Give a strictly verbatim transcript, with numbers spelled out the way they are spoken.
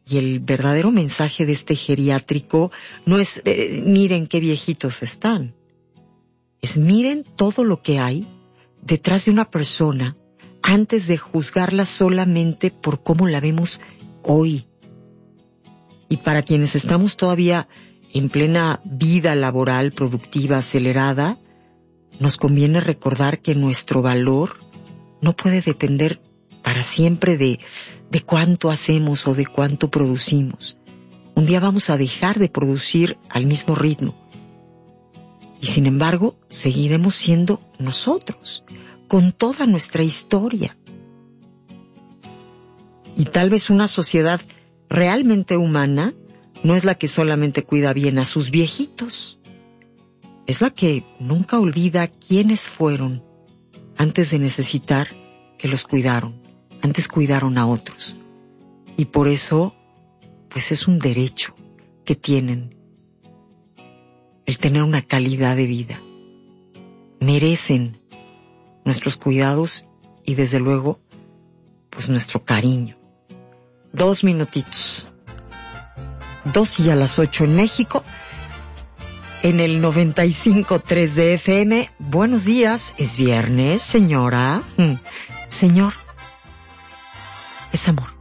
y el verdadero mensaje de este geriátrico no es eh, miren qué viejitos están. Es miren todo lo que hay detrás de una persona antes de juzgarla solamente por cómo la vemos hoy. Y para quienes estamos todavía en plena vida laboral, productiva, acelerada, nos conviene recordar que nuestro valor no puede depender para siempre de, de cuánto hacemos o de cuánto producimos. Un día vamos a dejar de producir al mismo ritmo. Y sin embargo, seguiremos siendo nosotros, con toda nuestra historia. Y tal vez una sociedad realmente humana no es la que solamente cuida bien a sus viejitos, es la que nunca olvida quiénes fueron antes de necesitar que los cuidaron, antes cuidaron a otros. Y por eso, pues es un derecho que tienen el tener una calidad de vida. Merecen nuestros cuidados y desde luego, pues nuestro cariño. Dos minutitos. Dos y a las ocho en México. En el noventa y cinco punto tres de F M. Buenos días, es viernes, señora. Señor, es amor.